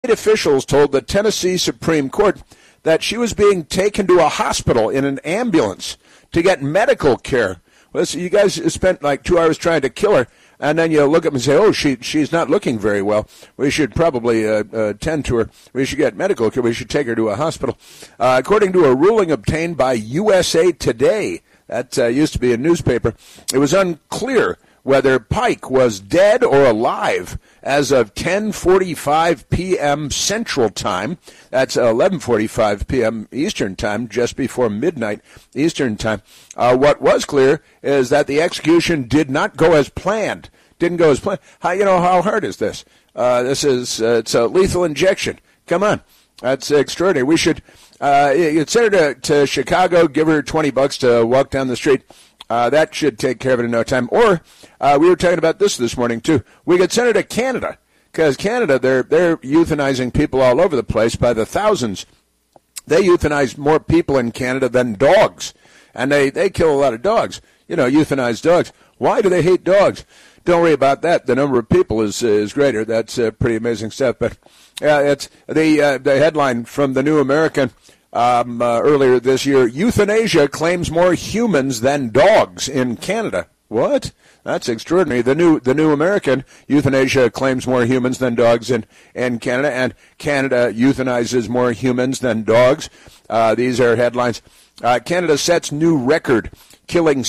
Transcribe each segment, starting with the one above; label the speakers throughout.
Speaker 1: state officials told the Tennessee Supreme Court that she was being taken to a hospital in an ambulance to get medical care. Well, so you guys spent like 2 hours trying to kill her, and then you look up and say, oh, she's not looking very well. We should probably tend to her. We should get medical care. We should take her to a hospital. According to a ruling obtained by USA Today, that used to be a newspaper, it was unclear whether Pike was dead or alive as of 10:45 p.m. Central Time. That's 11:45 p.m. Eastern Time, just before midnight Eastern Time. What was clear is that the execution did not go as planned. Didn't go as planned. How hard is this? It's a lethal injection. Come on. That's extraordinary. We should send her to Chicago, give her $20 to walk down the street. That should take care of it in no time. Or we were talking about this morning, too. We could send her to Canada, because Canada, they're euthanizing people all over the place by the thousands. They euthanize more people in Canada than dogs, and they kill a lot of dogs, euthanize dogs. Why do they hate dogs? Don't worry about that. The number of people is greater. That's pretty amazing stuff. But it's the headline from the New American earlier this year: euthanasia claims more humans than dogs in Canada. What? That's extraordinary. The New American: euthanasia claims more humans than dogs in Canada, and Canada euthanizes more humans than dogs. These are headlines. Canada sets new record, killing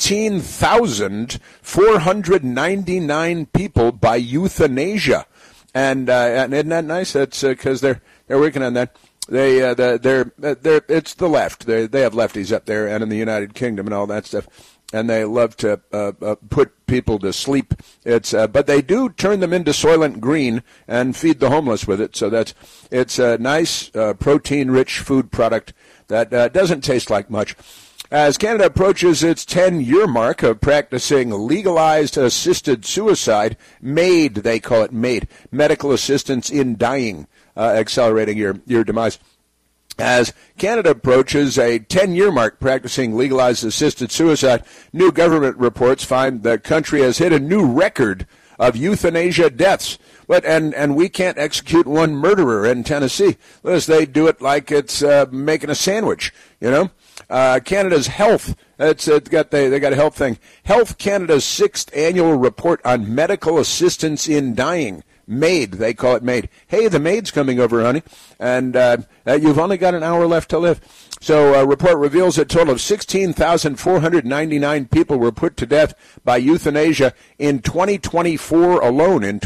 Speaker 1: 16,499 people by euthanasia. And isn't that nice? That's because they're working on that. It's the left. They have lefties up there and in the United Kingdom and all that stuff, and they love to put people to sleep. But they do turn them into Soylent Green and feed the homeless with it. So it's a nice protein-rich food product that doesn't taste like much. As Canada approaches its 10-year mark of practicing legalized assisted suicide, MAID, they call it MAID, medical assistance in dying, accelerating your demise. As Canada approaches a 10-year mark practicing legalized assisted suicide, new government reports find the country has hit a new record of euthanasia deaths. And we can't execute one murderer in Tennessee. They do it like it's making a sandwich, Canada's health, they got a health thing. Health Canada's 6th annual report on medical assistance in dying. MAID, they call it MAID. Hey, the maid's coming over, honey, and you've only got an hour left to live. So a report reveals a total of 16,499 people were put to death by euthanasia in 2024 alone. Isn't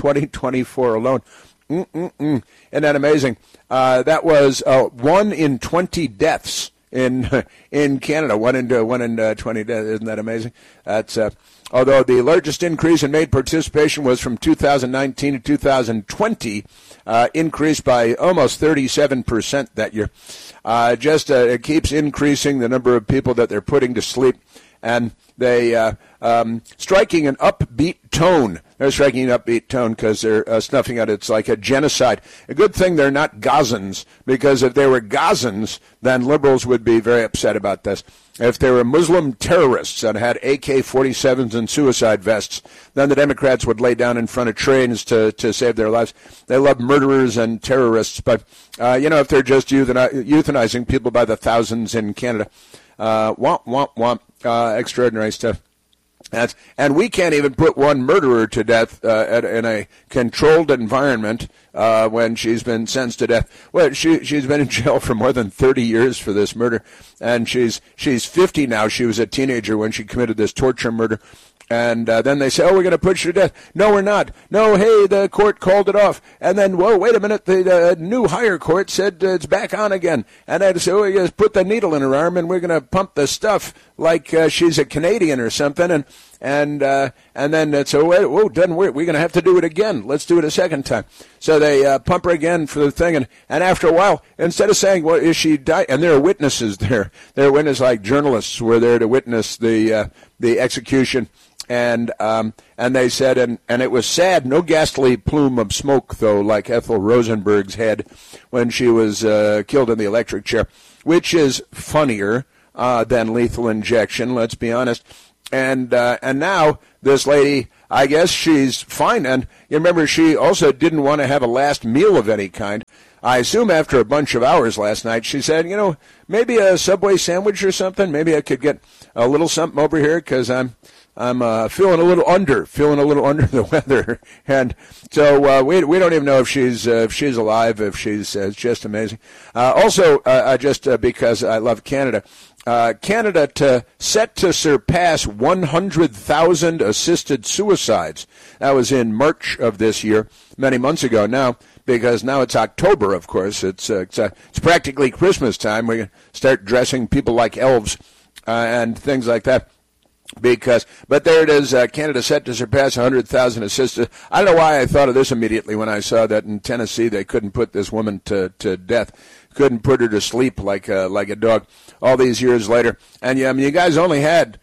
Speaker 1: that amazing? That was 1 in 20 deaths in Canada. 1 in 20 deaths. Isn't that amazing? That's although the largest increase in MAID participation was from 2019 to 2020, increased by almost 37% that year. It keeps increasing the number of people that they're putting to sleep, and they striking an upbeat tone. They're striking an upbeat tone because they're snuffing out it's like a genocide. A good thing they're not Gazans, because if they were Gazans, then liberals would be very upset about this. If they were Muslim terrorists and had AK-47s and suicide vests, then the Democrats would lay down in front of trains to save their lives. They love murderers and terrorists, but, if they're just euthanizing people by the thousands in Canada, extraordinary stuff. And we can't even put one murderer to death in a controlled environment when she's been sentenced to death. Well, she's been in jail for more than 30 years for this murder, and she's 50 now. She was a teenager when she committed this torture murder. And then they say, we're going to put you to death. No, we're not. No, hey, the court called it off. And then, whoa, wait a minute, the new higher court said it's back on again. And I had to say, you just put the needle in her arm, and we're going to pump the stuff like she's a Canadian or something. And then it's, doesn't work. We're going to have to do it again. Let's do it a second time. So they pump her again for the thing. And after a while, instead of saying, well, is she died? And there are witnesses there. There are witnesses like journalists were there to witness the execution. And they said, and it was sad, no ghastly plume of smoke, though, like Ethel Rosenberg's head when she was killed in the electric chair, which is funnier than lethal injection, let's be honest. And now this lady I guess she's fine. And you remember, she also didn't want to have a last meal of any kind. I assume after a bunch of hours last night, she said, maybe a Subway sandwich or something. Maybe I could get a little something over here because I'm feeling a little under the weather. And so we don't even know if she's alive, if she's just amazing. Also, just because I love Canada, Canada set to surpass 100,000 assisted suicides. That was in March of this year, many months ago now, because now it's October, of course. It's practically Christmas time. We can start dressing people like elves and things like that. But there it is, Canada set to surpass 100,000 assisted. I don't know why I thought of this immediately when I saw that in Tennessee they couldn't put this woman to death, couldn't put her to sleep like a dog all these years later. And you guys only had,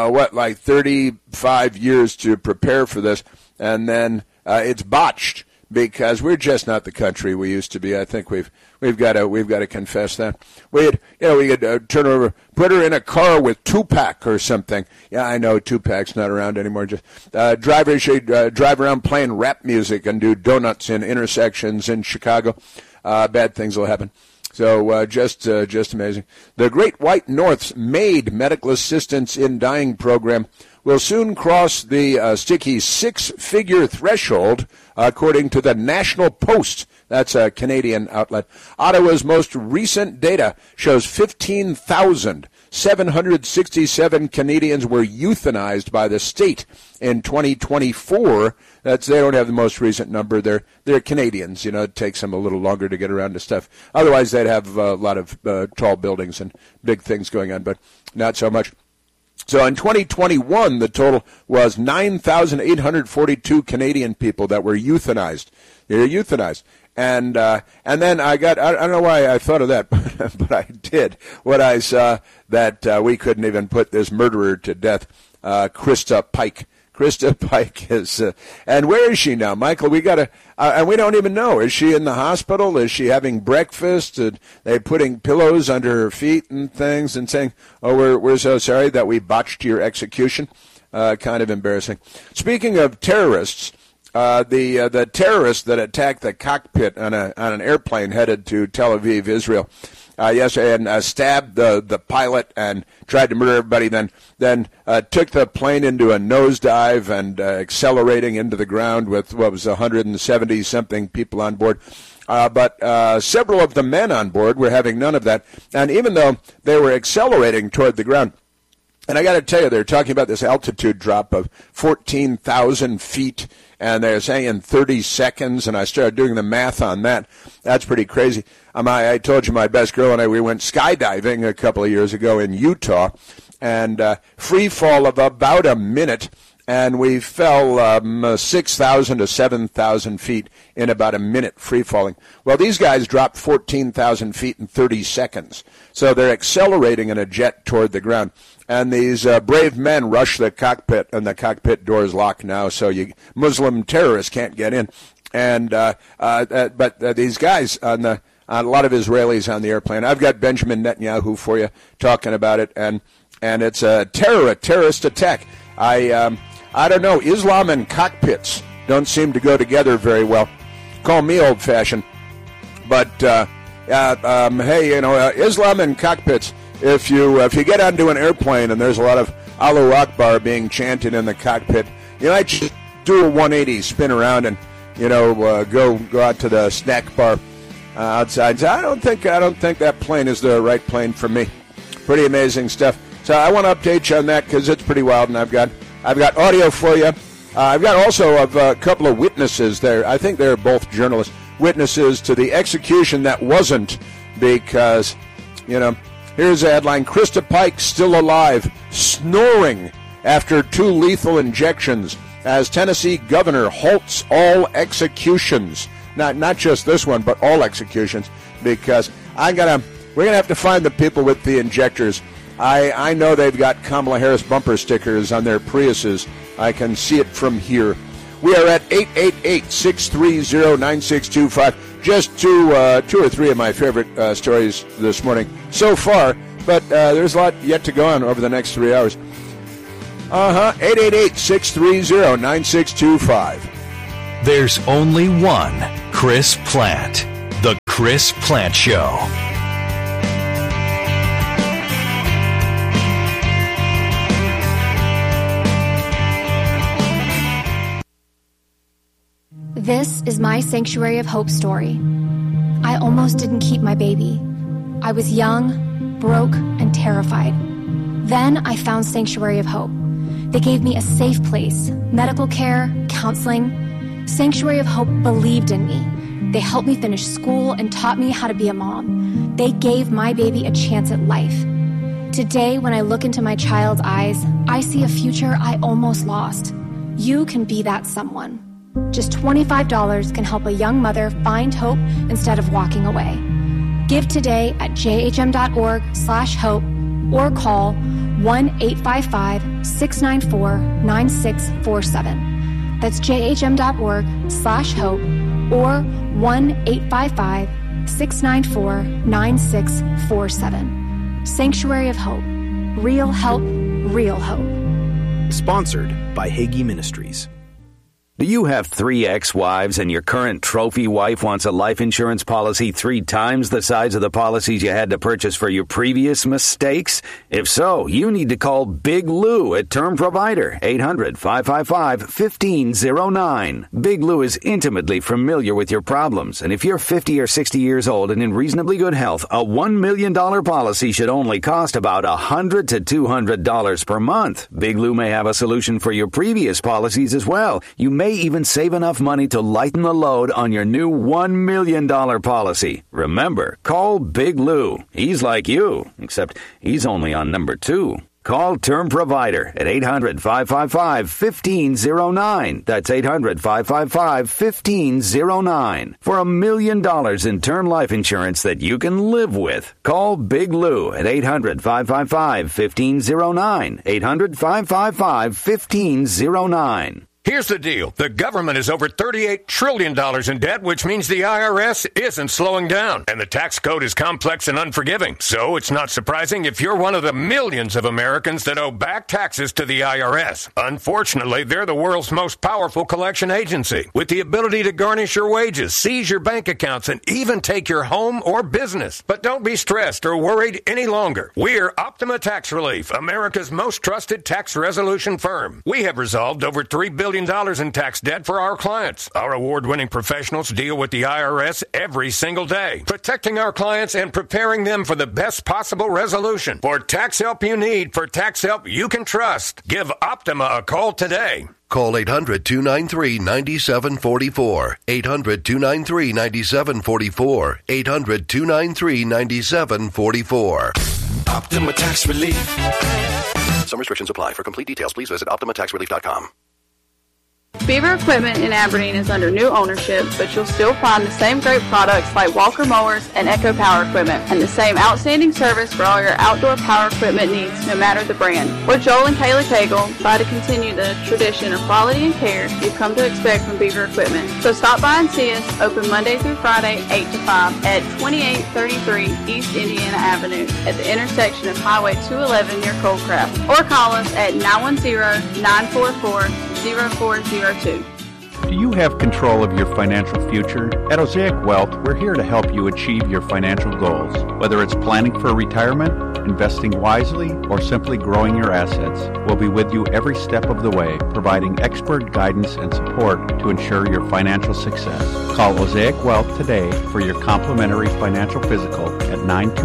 Speaker 1: 35 years to prepare for this, and then it's botched because we're just not the country we used to be. I think we've got to confess that. We could turn over, put her in a car with Tupac or something. Yeah, I know Tupac's not around anymore. Just drive around playing rap music and do donuts in intersections in Chicago. Bad things will happen. So just amazing. The Great White North's MAID medical assistance in dying program will soon cross the sticky six-figure threshold, according to the National Post. That's a Canadian outlet. Ottawa's most recent data shows 15,767 Canadians were euthanized by the state in 2024. They don't have the most recent number. They're Canadians. It takes them a little longer to get around to stuff. Otherwise, they'd have a lot of tall buildings and big things going on, but not so much. So in 2021, the total was 9,842 Canadian people that were euthanized. They're euthanized. And then I don't know why I thought of that, but I did when I saw that we couldn't even put this murderer to death, Krista Pike. Krista Pike is, and where is she now, Michael? We gotta, and we don't even know. Is she in the hospital? Is she having breakfast? Are they putting pillows under her feet and things and saying, "Oh, we're so sorry that we botched your execution"? Kind of embarrassing. Speaking of terrorists, the terrorist that attacked the cockpit on an airplane headed to Tel Aviv, Israel, yesterday, and stabbed the pilot and tried to murder everybody, then took the plane into a nosedive and accelerating into the ground with what was 170-something people on board. But several of the men on board were having none of that. And even though they were accelerating toward the ground, and I got to tell you, they're talking about this altitude drop of 14,000 feet, and they're saying in 30 seconds, and I started doing the math on that. That's pretty crazy. I told you my best girl and we went skydiving a couple of years ago in Utah, and free fall of about a minute, and we fell 6,000 to 7,000 feet in about a minute free falling. Well, these guys dropped 14,000 feet in 30 seconds, so they're accelerating in a jet toward the ground. And these brave men rush the cockpit, and the cockpit doors lock now, so Muslim terrorists can't get in. And but these guys on a lot of Israelis on the airplane. I've got Benjamin Netanyahu for you talking about it, and it's a terrorist attack. I don't know. Islam and cockpits don't seem to go together very well. Call me old-fashioned, but hey, Islam and cockpits. If you get onto an airplane and there's a lot of Allahu Akbar being chanted in the cockpit, you might just do a 180, spin around, and go out to the snack bar outside. So I don't think that plane is the right plane for me. Pretty amazing stuff. So I want to update you on that because it's pretty wild, and I've got audio for you. I've got also a couple of witnesses there. I think they're both journalists, witnesses to the execution that wasn't, because here's a headline: Krista Pike still alive, snoring after 2 lethal injections as Tennessee governor halts all executions. Not just this one, but all executions, because we're gonna have to find the people with the injectors. I know they've got Kamala Harris bumper stickers on their Priuses. I can see it from here. We are at 888-630-9625. Just two or three of my favorite stories this morning so far, but there's a lot yet to go on over the next 3 hours. 888-630-9625.
Speaker 2: There's only one Chris Plante. The Chris Plante Show.
Speaker 3: This is my Sanctuary of Hope story. I almost didn't keep my baby. I was young, broke, and terrified. Then I found Sanctuary of Hope. They gave me a safe place, medical care, counseling. Sanctuary of Hope believed in me. They helped me finish school and taught me how to be a mom. They gave my baby a chance at life. Today, when I look into my child's eyes, I see a future I almost lost. You can be that someone. Just $25 can help a young mother find hope instead of walking away. Give today at jhm.org/hope or call 1-855-694-9647. That's jhm.org/hope or 1-855-694-9647. Sanctuary of Hope. Real help, real hope.
Speaker 4: Sponsored by Hagee Ministries.
Speaker 5: Do you have 3 ex-wives and your current trophy wife wants a life insurance policy 3 times the size of the policies you had to purchase for your previous mistakes? If so, you need to call Big Lou at Term Provider, 800-555-1509. Big Lou is intimately familiar with your problems, and if you're 50 or 60 years old and in reasonably good health, a $1 million policy should only cost about $100 to $200 per month. Big Lou may have a solution for your previous policies as well. You may even save enough money to lighten the load on your new $1 million policy. Remember, call Big Lou. He's like you, except he's only on number 2. Call Term Provider at 800-555-1509. That's 800-555-1509. For $1 million in term life insurance that you can live with. Call Big Lou at 800-555-1509. 800-555-1509.
Speaker 6: Here's the deal. The government is over $38 trillion in debt, which means the IRS isn't slowing down. And the tax code is complex and unforgiving. So it's not surprising if you're one of the millions of Americans that owe back taxes to the IRS. Unfortunately, they're the world's most powerful collection agency, with the ability to garnish your wages, seize your bank accounts, and even take your home or business. But don't be stressed or worried any longer. We're Optima Tax Relief, America's most trusted tax resolution firm. We have resolved over $3 billion in tax debt for our clients. Our award-winning professionals deal with the IRS every single day, protecting our clients and preparing them for the best possible resolution. For tax help you need, for tax help you can trust, give Optima a call today.
Speaker 7: Call 800-293-9744. 800-293-9744. 800-293-9744.
Speaker 8: Optima Tax Relief.
Speaker 7: Some restrictions apply. For complete details, please visit OptimaTaxRelief.com.
Speaker 9: Beaver Equipment in Aberdeen is under new ownership, but you'll still find the same great products like Walker Mowers and Echo Power Equipment, and the same outstanding service for all your outdoor power equipment needs, no matter the brand. We're Joel and Kayla Cagle, by to continue the tradition of quality and care you've come to expect from Beaver Equipment. So stop by and see us, open Monday through Friday, 8 to 5, at 2833 East Indiana Avenue, at the intersection of Highway 211 near Coldcraft, or call us at 910-944-0402.
Speaker 10: Do you have control of your financial future? At Osaic Wealth, we're here to help you achieve your financial goals. Whether it's planning for retirement, investing wisely, or simply growing your assets, we'll be with you every step of the way, providing expert guidance and support to ensure your financial success. Call Osaic Wealth today for your complimentary financial physical at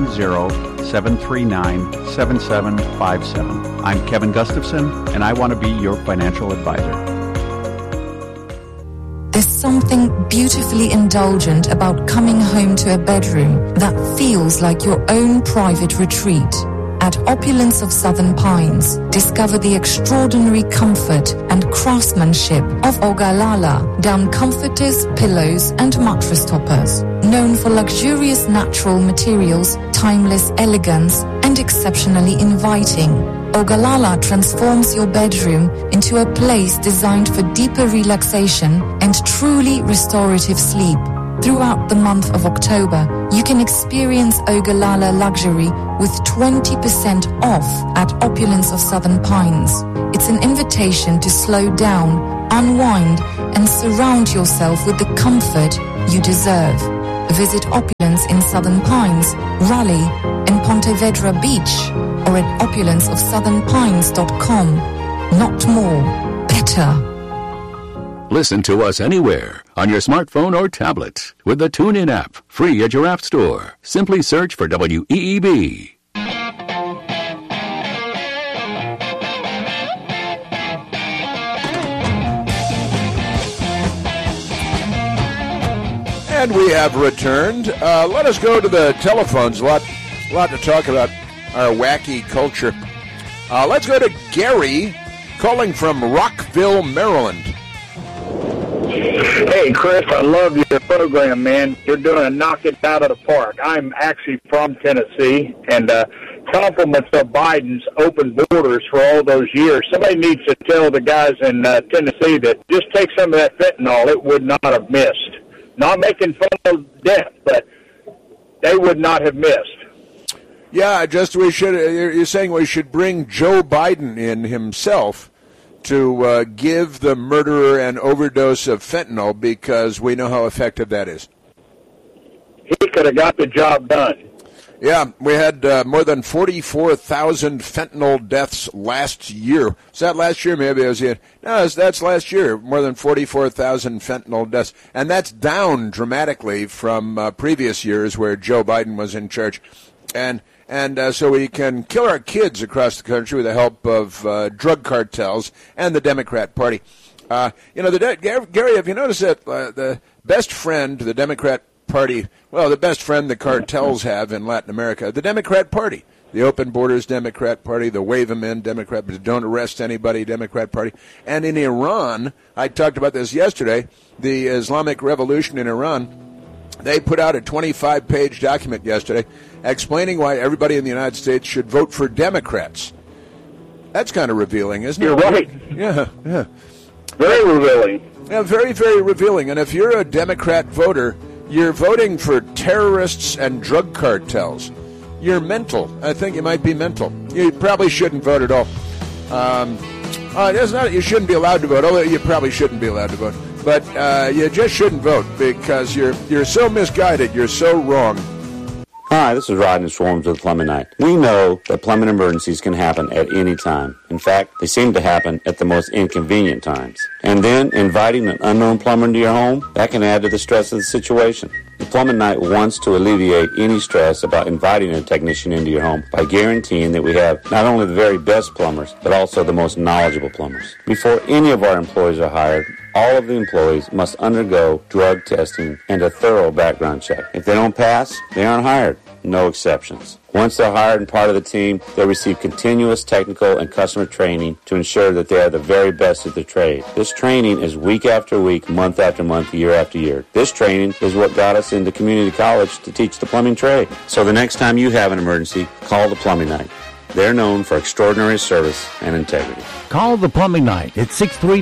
Speaker 10: 920-739-7757. I'm Kevin Gustafson, and I want to be your financial advisor.
Speaker 11: There's something beautifully indulgent about coming home to a bedroom that feels like your own private retreat. At Opulence of Southern Pines, discover the extraordinary comfort and craftsmanship of Ogallala down comforters, pillows, and mattress toppers. Known for luxurious natural materials, timeless elegance, and exceptionally inviting, Ogallala transforms your bedroom into a place designed for deeper relaxation and truly restorative sleep. Throughout the month of October, you can experience Ogallala luxury with 20% off at Opulence of Southern Pines. It's an invitation to slow down, unwind, and surround yourself with the comfort you deserve. Visit Opulence in Southern Pines, Raleigh, and Ponte Vedra Beach, or at opulenceofsouthernpines.com. Not more, better.
Speaker 8: Listen to us anywhere on your smartphone or tablet with the TuneIn app, free at your app store. Simply search for WEEB.
Speaker 1: And we have returned. Let us go to the telephones. A lot to talk about our wacky culture. Let's go to Gary, calling from Rockville, Maryland.
Speaker 12: Hey, Chris, I love your program, man. You're doing a knock it out of the park. I'm actually from Tennessee, and compliments of Biden's open borders for all those years. Somebody needs to tell the guys in Tennessee that just take some of that fentanyl, it would not have missed. Not making fun of death, but they would not have missed.
Speaker 1: Yeah, you're saying we should bring Joe Biden in himself to give the murderer an overdose of fentanyl because we know how effective that is.
Speaker 12: He could have got the job done.
Speaker 1: Yeah, we had more than 44,000 fentanyl deaths last year. Was that last year? Maybe it was it. No, that's last year. More than 44,000 fentanyl deaths. And that's down dramatically from previous years where Joe Biden was in charge. And so we can kill our kids across the country with the help of drug cartels and the Democrat Party. Gary, have you noticed that the best friend to the Democrat Party, well, the best friend the cartels have in Latin America, the Democrat Party, the Open Borders Democrat Party, the Wave 'em in Democrat, but don't arrest anybody Democrat Party. And in Iran, I talked about this yesterday, the Islamic Revolution in Iran, they put out a 25-page document yesterday explaining why everybody in the United States should vote for Democrats. That's kind of revealing, isn't it?
Speaker 12: You're right.
Speaker 1: Yeah.
Speaker 12: Very revealing.
Speaker 1: Yeah, very, very revealing. And if you're a Democrat voter, you're voting for terrorists and drug cartels. You're mental. I think you might be mental. You probably shouldn't vote at all. It's not you shouldn't be allowed to vote, although you probably shouldn't be allowed to vote. But you just shouldn't vote because you're so misguided. You're so wrong.
Speaker 13: Hi, this is Rodney Swarms with Plumbing Night. We know that plumbing emergencies can happen at any time. In fact, they seem to happen at the most inconvenient times. And then inviting an unknown plumber into your home, that can add to the stress of the situation. The Plumbing Night wants to alleviate any stress about inviting a technician into your home by guaranteeing that we have not only the very best plumbers, but also the most knowledgeable plumbers. Before any of our employees are hired, all of the employees must undergo drug testing and a thorough background check. If they don't pass, they aren't hired. No exceptions. Once they're hired and part of the team, they receive continuous technical and customer training to ensure that they are the very best at their trade. This training is week after week, month after month, year after year. This training is what got us into community college to teach the plumbing trade. So the next time you have an emergency, call the Plumbing Night. They're known for extraordinary service and integrity.
Speaker 14: Call the Plumbing Night at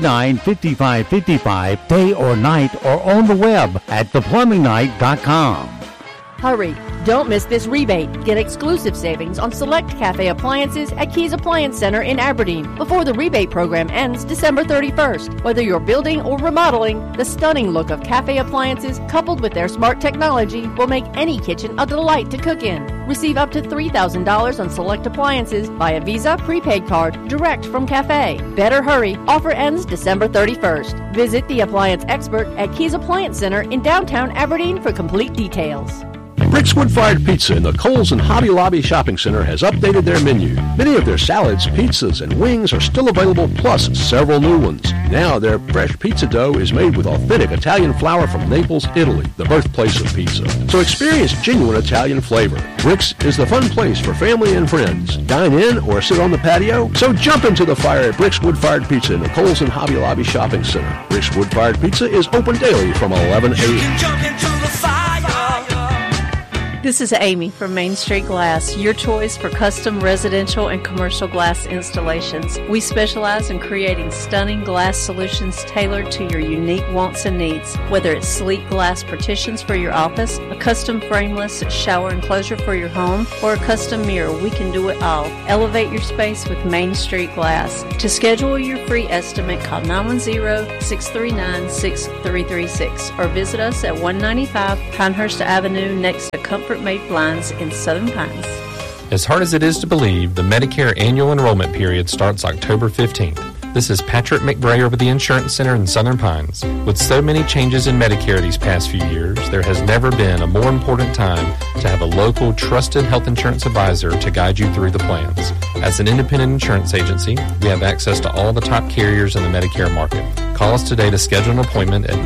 Speaker 14: 639-5555, day or night, or on the web at theplumbingnight.com.
Speaker 15: Hurry! Don't miss this rebate. Get exclusive savings on select Cafe appliances at Keys Appliance Center in Aberdeen before the rebate program ends December 31st. Whether you're building or remodeling, the stunning look of Cafe appliances coupled with their smart technology will make any kitchen a delight to cook in. Receive up to $3,000 on select appliances via Visa prepaid card direct from Cafe. Better hurry. Offer ends December 31st. Visit the appliance expert at Keys Appliance Center in downtown Aberdeen for complete details.
Speaker 16: Brick's Wood-Fired Pizza in the Kohl's and Hobby Lobby Shopping Center has updated their menu. Many of their salads, pizzas, and wings are still available, plus several new ones. Now their fresh pizza dough is made with authentic Italian flour from Naples, Italy, the birthplace of pizza. So experience genuine Italian flavor. Brick's is the fun place for family and friends. Dine in or sit on the patio? So jump into the fire at Brick's Wood-Fired Pizza in the Kohl's and Hobby Lobby Shopping Center. Brick's Wood-Fired Pizza is open daily from 11 a.m.
Speaker 17: This is Amy from Main Street Glass, your choice for custom residential and commercial glass installations. We specialize in creating stunning glass solutions tailored to your unique wants and needs. Whether it's sleek glass partitions for your office, a custom frameless shower enclosure for your home, or a custom mirror, we can do it all. Elevate your space with Main Street Glass. To schedule your free estimate, call 910-639-6336 or visit us at 195 Pinehurst Avenue next to Comfort Made Blinds in Southern Pines.
Speaker 18: As hard as it is to believe, the Medicare annual enrollment period starts October 15th. This is Patrick McBrayer with the Insurance Center in Southern Pines. With so many changes in Medicare these past few years, there has never been a more important time to have a local, trusted health insurance advisor to guide you through the plans. As an independent insurance agency, we have access to all the top carriers in the Medicare market. Call us today to schedule an appointment at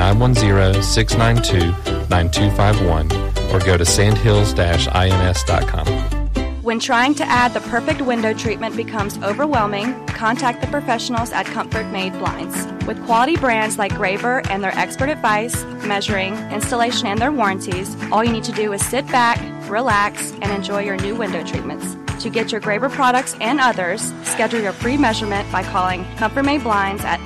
Speaker 18: 910-692-9251 or go to sandhills-ins.com.
Speaker 19: When trying to add the perfect window treatment becomes overwhelming, contact the professionals at Comfort Made Blinds. With quality brands like Graver and their expert advice, measuring, installation, and their warranties, all you need to do is sit back, relax, and enjoy your new window treatments. To get your Graver products and others, schedule your free measurement by calling Comfort Made Blinds at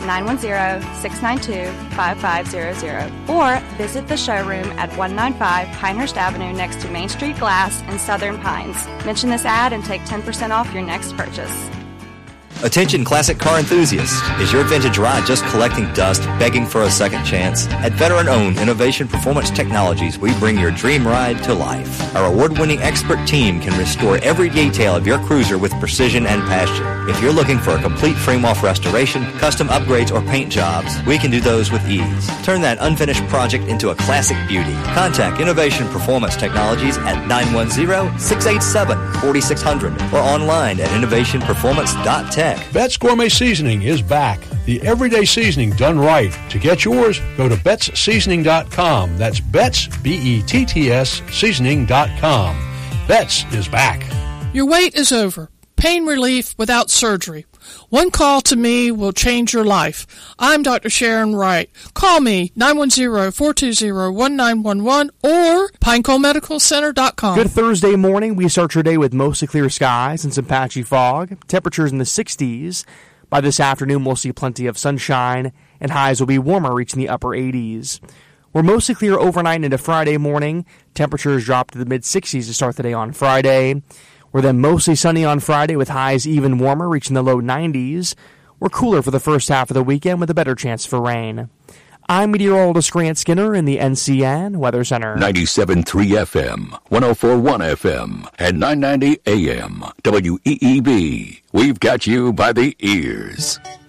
Speaker 19: 910-692-5500 or visit the showroom at 195 Pinehurst Avenue next to Main Street Glass in Southern Pines. Mention this ad and take 10% off your next purchase.
Speaker 20: Attention classic car enthusiasts. Is your vintage ride just collecting dust, begging for a second chance? At veteran-owned Innovation Performance Technologies, we bring your dream ride to life. Our award-winning expert team can restore every detail of your cruiser with precision and passion. If you're looking for a complete frame-off restoration, custom upgrades, or paint jobs, we can do those with ease. Turn that unfinished project into a classic beauty. Contact Innovation Performance Technologies at 910-687-4600 or online at innovationperformance.tech.
Speaker 21: Betts Gourmet Seasoning is back. The everyday seasoning done right. To get yours, go to BettsSeasoning.com. That's Betts, B-E-T-T-S, seasoning.com. Betts is back.
Speaker 22: Your wait is over. Pain relief without surgery. One call to me will change your life. I'm Dr. Sharon Wright. Call me, 910-420-1911 or PineColeMedicalCenter.com.
Speaker 23: Good Thursday morning. We start your day with mostly clear skies and some patchy fog. Temperatures in the 60s. By this afternoon, we'll see plenty of sunshine, and highs will be warmer, reaching the upper 80s. We're mostly clear overnight into Friday morning. Temperatures drop to the mid-60s to start the day on Friday. We're then mostly sunny on Friday with highs even warmer, reaching the low 90s. We're cooler for the first half of the weekend with a better chance for rain. I'm meteorologist Grant Skinner in the NCN Weather Center.
Speaker 8: 97.3 FM, 104.1 FM, and 990 AM. WEEB. We've got you by the ears.